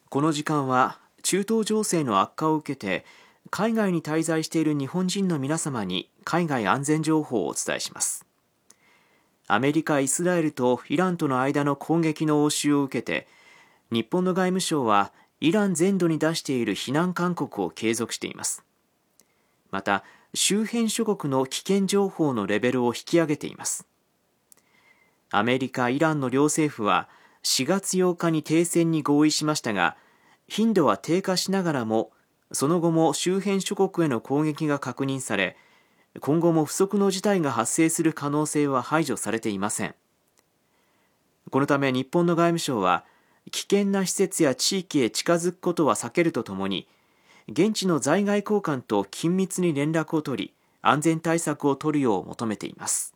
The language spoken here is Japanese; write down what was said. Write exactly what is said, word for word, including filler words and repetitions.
この時間は中東情勢の悪化を受けて海外に滞在している日本人の皆様に海外安全情報をお伝えします。アメリカ、イスラエルとイランとの間の攻撃の応酬を受けて、日本の外務省はイラン全土に出している非難勧告を継続しています。また、周辺諸国の危険情報のレベルを引き上げています。アメリカ、イランの両政府はしがつようかに停戦に合意しましたが、頻度は低下しながらも、その後も周辺諸国への攻撃が確認され、今後も不測の事態が発生する可能性は排除されていません。このため日本の外務省は、危険な施設や地域へ近づくことは避けるとともに、現地の在外公館と緊密に連絡を取り、安全対策を取るよう求めています。